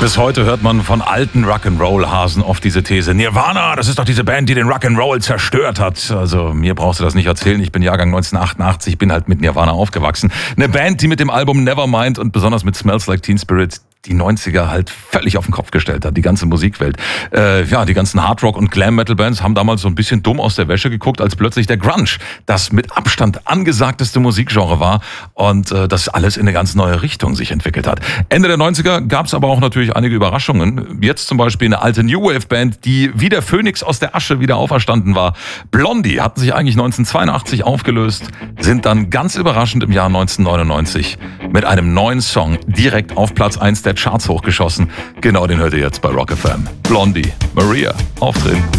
Bis heute hört man von alten Rock'n'Roll-Hasen oft diese These: Nirvana, das ist doch diese Band, die den Rock'n'Roll zerstört hat. Also mir brauchst du das nicht erzählen. Ich bin Jahrgang 1988, bin halt mit Nirvana aufgewachsen. Eine Band, die mit dem Album Nevermind und besonders mit Smells Like Teen Spirit die 90er halt völlig auf den Kopf gestellt hat, die ganze Musikwelt. Die ganzen Hardrock- und Glam-Metal-Bands haben damals so ein bisschen dumm aus der Wäsche geguckt, als plötzlich der Grunge das mit Abstand angesagteste Musikgenre war und das alles in eine ganz neue Richtung sich entwickelt hat. Ende der 90er gab es aber auch natürlich einige Überraschungen. Jetzt zum Beispiel eine alte New Wave-Band, die wie der Phönix aus der Asche wieder auferstanden war. Blondie hatten sich eigentlich 1982 aufgelöst, sind dann ganz überraschend im Jahr 1999 mit einem neuen Song direkt auf Platz 1 der Charts hochgeschossen. Genau den hört ihr jetzt bei Rock FM. Blondie, Maria, auftreten.